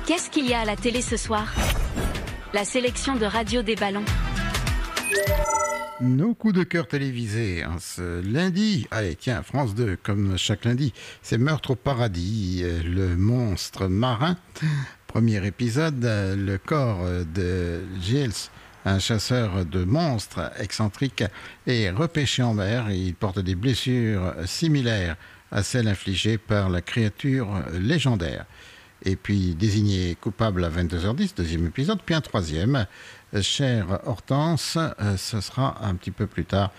Qu'est-ce qu'il y a à la télé ce soir? La sélection de Radio des Ballons. Nos coups de cœur télévisés, ce lundi, allez tiens, France 2, comme chaque lundi, c'est Meurtre au paradis, le monstre marin. Premier épisode, le corps de Giles, un chasseur de monstres excentrique, est repêché en mer et il porte des blessures similaires à celles infligées par la créature légendaire. Et puis désigné coupable à 22h10, deuxième épisode, puis un troisième, Chère Hortense, ce sera un petit peu plus tard,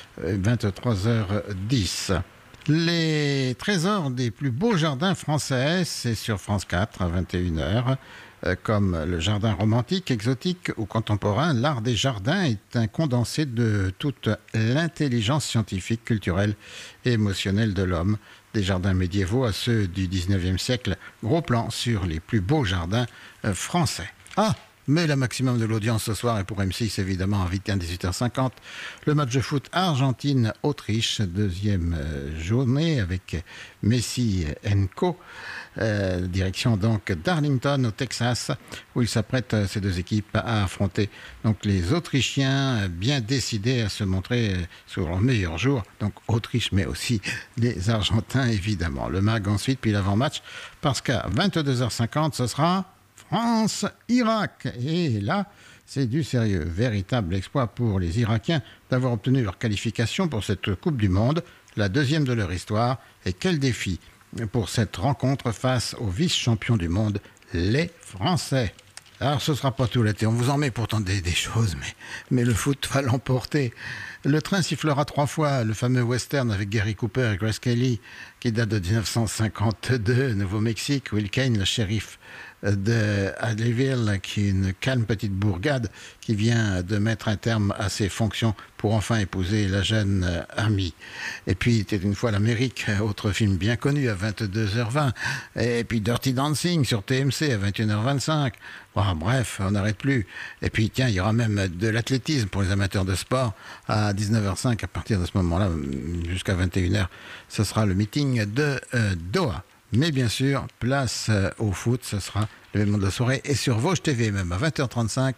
23h10. Les trésors des plus beaux jardins français, c'est sur France 4 à 21h. Comme le jardin romantique, exotique ou contemporain, l'art des jardins est un condensé de toute l'intelligence scientifique, culturelle et émotionnelle de l'homme. Des jardins médiévaux à ceux du 19e siècle. Gros plan sur les plus beaux jardins français. Ah, mais le maximum de l'audience ce soir est pour M6, évidemment, à 18h50. Le match de foot Argentine-Autriche, deuxième journée avec Messi & Co. Direction donc d'Arlington au Texas, où ils s'apprêtent, ces deux équipes, à affronter donc les Autrichiens, bien décidés à se montrer sur leur meilleur jour. Donc Autriche, mais aussi les Argentins, évidemment. Le MAG ensuite, puis l'avant-match, parce qu'à 22h50, ce sera France-Irak. Et là, c'est du sérieux. Véritable exploit pour les Irakiens d'avoir obtenu leur qualification pour cette Coupe du Monde, la deuxième de leur histoire. Et quel défi pour cette rencontre face aux vice-champions du monde, les Français. Alors ce ne sera pas tout l'été, on vous en met pourtant des choses, mais le foot va l'emporter. Le train sifflera 3 fois, le fameux western avec Gary Cooper et Grace Kelly, qui date de 1952, Nouveau-Mexique, Will Kane, le shérif de Hadleyville, qui est une calme petite bourgade qui vient de mettre un terme à ses fonctions pour enfin épouser la jeune Amy. Et puis, c'était une fois l'Amérique, autre film bien connu à 22h20. Et puis Dirty Dancing sur TMC à 21h25. Bon, bref, on n'arrête plus. Et puis, tiens, il y aura même de l'athlétisme pour les amateurs de sport à 19h05. À partir de ce moment-là, jusqu'à 21h, ce sera le meeting de Doha. Mais bien sûr, place au foot, ce sera le même moment de la soirée. Et sur Vosges TV, même à 20h35,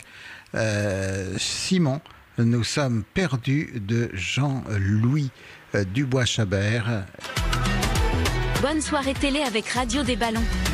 Simon, nous sommes perdus de Jean-Louis Dubois-Chabert. Bonne soirée télé avec Radio des Ballons.